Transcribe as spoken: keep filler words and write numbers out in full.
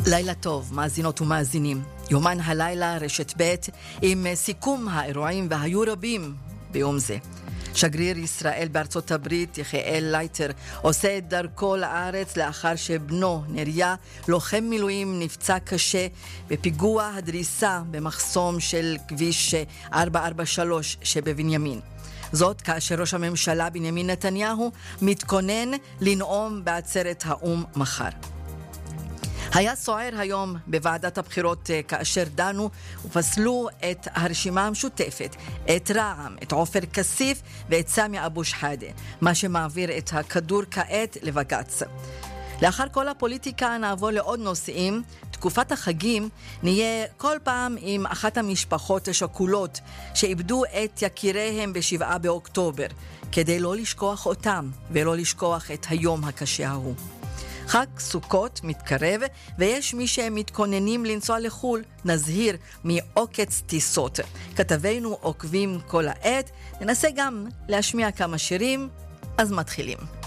לילה טוב, מאזינות ומאזינים. יומן הלילה רשת ב' עם סיכום האירועים, והיו רבים ביום זה. שגריר ישראל בארצות הברית יחיאל לייטר עושה את דרכו לארץ לאחר שבנו נריה, לוחם מילואים, נפצע קשה בפיגוע הדריסה במחסום של כביש ארבע ארבע שלוש שבבנימין. זאת כאשר ראש הממשלה בנימין נתניהו מתכונן לנאום בעצרת האום מחר. היה סוער היום בוועדת הבחירות כאשר דנו ופסלו את הרשימה המשותפת, את רע"מ, את עופר כסיף ואת סמי אבו שחאדה, מה שמעביר את הכדור כעת לבג"ץ. לאחר כל הפוליטיקה נעבור לעוד נושאים. תקופת החגים נהיה כל פעם עם אחת המשפחות השכולות שאיבדו את יקיריהם בשבעה באוקטובר, כדי לא לשכוח אותם ולא לשכוח את היום הקשה ההוא. חג סוכות מתקרב ויש מי שמתכוננים לנסוע לחול, נזהיר מעוקץ טיסות. כתבינו עוקבים כל העת, ננסה גם להשמיע כמה שירים, אז מתחילים.